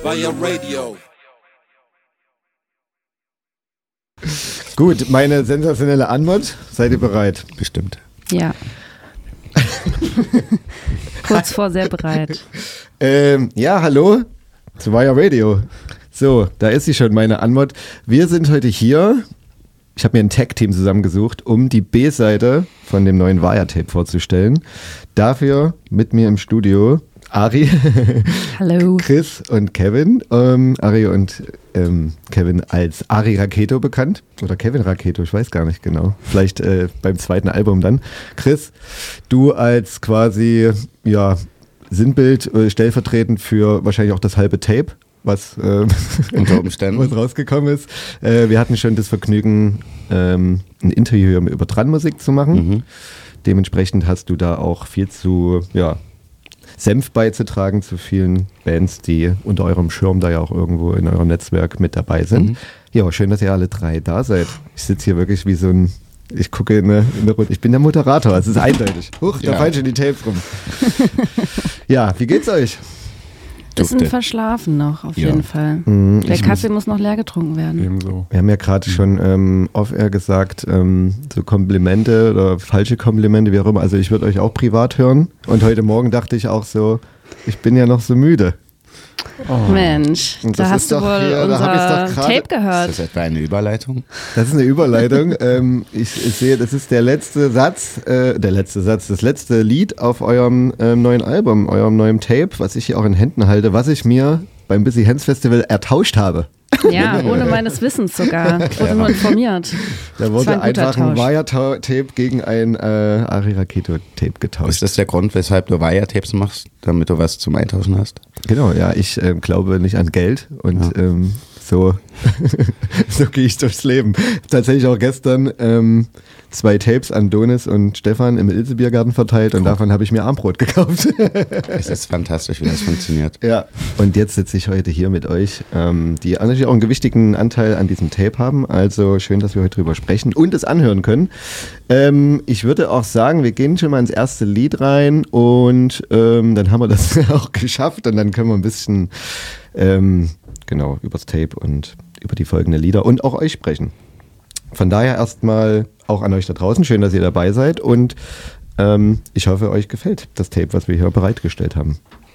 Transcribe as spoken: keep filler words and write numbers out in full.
Via Radio. Gut, meine sensationelle Anmod. Seid ihr bereit? Bestimmt. Ja. Kurz vor sehr bereit. Ähm, ja, hallo zu Via Radio. So, da ist sie schon, meine Anmod. Wir sind heute hier. Ich habe mir ein Tag-Team zusammengesucht, um die B-Seite von dem neuen Via-Tape vorzustellen. Dafür mit mir im Studio Ari, Hallo. Chris und Kevin. Ähm, Ari und ähm, Kevin als Ari Raketo bekannt. Oder Kevin Raketo, ich weiß gar nicht genau. Vielleicht äh, beim zweiten Album dann. Chris, du als quasi ja, Sinnbild, äh, stellvertretend für wahrscheinlich auch das halbe Tape, was äh, unter Umständen was rausgekommen ist. Äh, wir hatten schon das Vergnügen, ähm, ein Interview über Dran-Musik zu machen. Mhm. Dementsprechend hast du da auch viel zu, ja, Senf beizutragen zu vielen Bands, die unter eurem Schirm da ja auch irgendwo in eurem Netzwerk mit dabei sind. Mhm. Ja, schön, dass ihr alle drei da seid. Ich sitze hier wirklich wie so ein, ich gucke in eine, in eine Runde, ich bin der Moderator, es ist eindeutig. Huch, da ja. fallen schon die Tapes rum. Ja, wie geht's euch? Bisschen verschlafen noch, auf ja. jeden Fall. Mhm, Der Kaffee muss, muss noch leer getrunken werden. Ebenso. Wir haben ja gerade schon ähm, off-air gesagt, ähm, so Komplimente oder falsche Komplimente, wie auch immer. Also ich würde euch auch privat hören. Und heute Morgen dachte ich auch so, ich bin ja noch so müde. Oh. Mensch, Und da das hast ist du doch wohl hier, da unser hab ich's doch grade- Tape gehört. Ist das etwa eine Überleitung? Das ist eine Überleitung. ähm, ich, ich sehe, das ist der letzte Satz, äh, der letzte Satz, das letzte Lied auf eurem ähm, neuen Album, eurem neuen Tape, was ich hier auch in Händen halte, was ich mir beim Busy Hands Festival ertauscht habe. Ja, ohne meines Wissens sogar. Ich wurde nur informiert. Da wurde ein einfach ein Via-Tape gegen ein äh, Ari Raketo-Tape getauscht. Ist das der Grund, weshalb du Via-Tapes machst, damit du was zum Eintauschen hast? Genau, ja, ich äh, glaube nicht an Geld und ja. ähm, so, so gehe ich durchs Leben. Tatsächlich auch gestern ähm, zwei Tapes an Donis und Stefan im Ilse-Biergarten verteilt und cool. Davon habe ich mir Armbrot gekauft. Es ist fantastisch, wie das funktioniert. Ja, und jetzt sitze ich heute hier mit euch, ähm, die natürlich auch einen gewichtigen Anteil an diesem Tape haben. Also schön, dass wir heute drüber sprechen und es anhören können. Ähm, ich würde auch sagen, wir gehen schon mal ins erste Lied rein und ähm, dann haben wir das auch geschafft und dann können wir ein bisschen ähm, genau übers Tape und über die folgenden Lieder und auch euch sprechen. Von daher erstmal auch an euch da draußen, schön, dass ihr dabei seid und ähm, ich hoffe, euch gefällt das Tape, was wir hier bereitgestellt haben.